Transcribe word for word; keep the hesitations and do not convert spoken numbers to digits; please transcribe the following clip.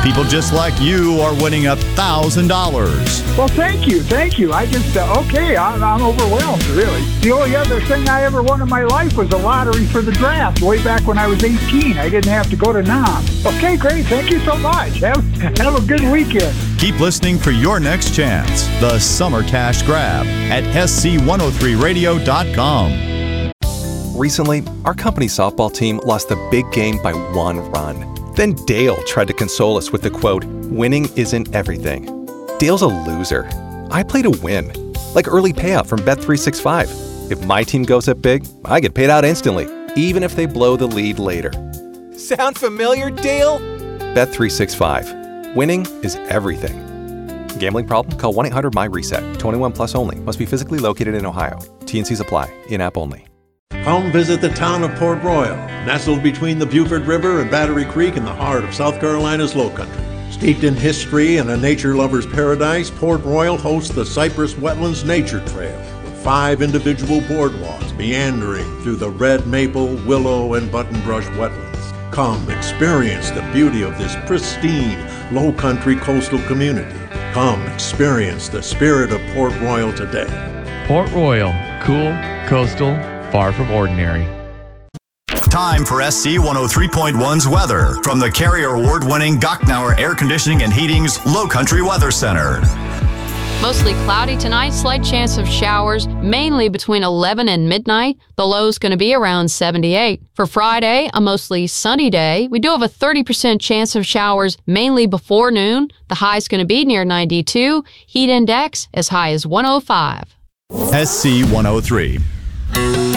People just like you are winning one thousand dollars. Well, thank you, thank you. I just, uh, okay, I'm, I'm overwhelmed, really. The only other thing I ever won in my life was a lottery for the draft way back when I was eighteen. I didn't have to go to Nam. Okay, great, thank you so much. Have, have a good weekend. Keep listening for your next chance. The Summer Cash Grab at S C one oh three radio dot com. Recently, our company softball team lost the big game by one run. Then Dale tried to console us with the quote, "Winning isn't everything." Dale's a loser. I play to win. Like early payout from Bet three sixty-five. If my team goes up big, I get paid out instantly, even if they blow the lead later. Sound familiar, Dale? Bet three sixty-five. Winning is everything. Gambling problem? Call one eight hundred M Y reset. twenty-one plus only. Must be physically located in Ohio. T N Cs apply. In-app only. Come visit the town of Port Royal, nestled between the Buford River and Battery Creek in the heart of South Carolina's Lowcountry. Steeped in history and a nature lover's paradise, Port Royal hosts the Cypress Wetlands Nature Trail, with five individual boardwalks meandering through the red maple, willow, and buttonbrush wetlands. Come experience the beauty of this pristine, low-country coastal community. Come experience the spirit of Port Royal today. Port Royal, cool, coastal, far from ordinary. Time for S C one oh three point one's weather from the Carrier Award-winning Gocknauer Air Conditioning and Heating's Low Country Weather Center. Mostly cloudy tonight, slight chance of showers, mainly between eleven and midnight. The low's going to be around seventy-eight. For Friday, a mostly sunny day. We do have a thirty percent chance of showers, mainly before noon. The high's going to be near ninety-two. Heat index as high as one oh five. S C one oh three.